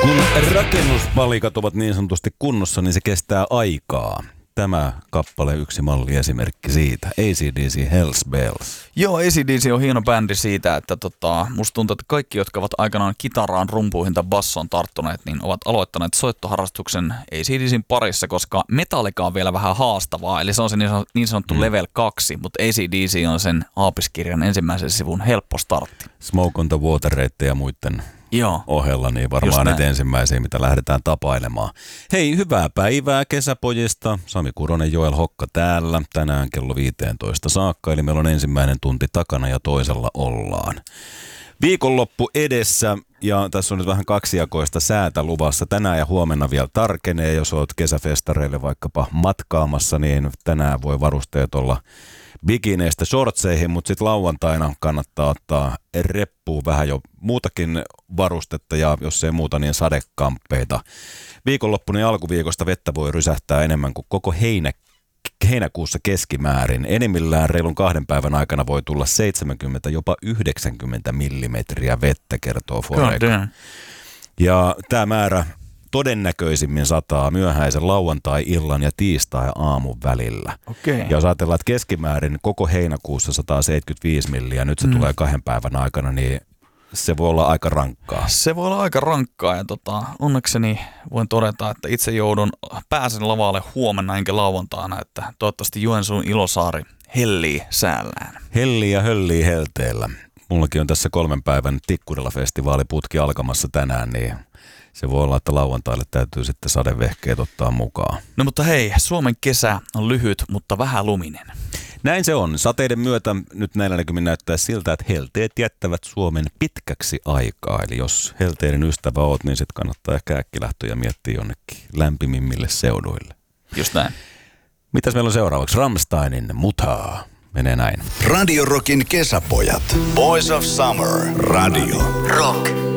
Kun rakennuspalikat ovat niin sanotusti kunnossa, niin se kestää aikaa. Tämä kappale yksi malliesimerkki siitä. AC/DC Hells Bells. Joo, AC/DC on hieno bändi siitä, että musta tuntuu, että kaikki, jotka ovat aikanaan kitaraan, rumpuihin tai bassoon tarttuneet, niin ovat aloittaneet soittoharrastuksen AC/DCin parissa, koska Metallica on vielä vähän haastavaa. Eli se on se niin sanottu level 2, mutta AC/DC on sen aapiskirjan ensimmäisen sivun helppo startti. Smoke on the Water ja muiden ohella, niin varmaan niitä ensimmäisiä, mitä lähdetään tapailemaan. Hei, hyvää päivää kesäpojista. Sami Kuronen, Joel Hokka täällä. Tänään kello 15 saakka, eli meillä on ensimmäinen tunti takana ja toisella ollaan. Viikonloppu edessä ja tässä on nyt vähän kaksijakoista säätä luvassa. Tänään ja huomenna vielä tarkenee. Jos olet kesäfestareille vaikkapa matkaamassa, niin tänään voi varusteet olla bikineistä shortseihin, mutta sitten lauantaina kannattaa ottaa reppuun vähän jo muutakin varustetta ja jos ei muuta, niin sadekamppeita. Viikonloppuna ja alkuviikosta vettä voi rysähtää enemmän kuin koko heinäkuussa keskimäärin. Enimmillään reilun 2 päivän aikana voi tulla 70, jopa 90 millimetriä vettä, kertoo Foreca. Ja tämä määrä todennäköisimmin sataa myöhäisen lauantai-illan ja tiistai-aamun välillä. Okay. Ja jos ajatellaan, että keskimäärin koko heinäkuussa 175 milliä, nyt se tulee 2 päivän aikana, niin se voi olla aika rankkaa. Se voi olla aika rankkaa ja onnekseni voin todeta, että itse pääsen lavalle huomenna enkä lauantaina, että toivottavasti Joensuun Ilosaari hellii säällään. Hellii ja höllii helteellä. Mullakin on tässä 3 päivän Tikkurila-festivaaliputki alkamassa tänään, niin se voi olla, että lauantaille täytyy sitten sadevehkeet ottaa mukaan. No mutta hei, Suomen kesä on lyhyt, mutta vähän luminen. Näin se on. Sateiden myötä nyt näillä näkymin näyttää siltä, että helteet jättävät Suomen pitkäksi aikaa. Eli jos helteiden ystävä oot, niin sitten kannattaa ehkä äkkilähtöjä miettiä jonnekin lämpimimmille seuduille. Just näin. Mitäs meillä on seuraavaksi? Rammsteinin Mutaa. Menee näin. Radio Rockin kesäpojat. Boys of Summer. Radio Rock.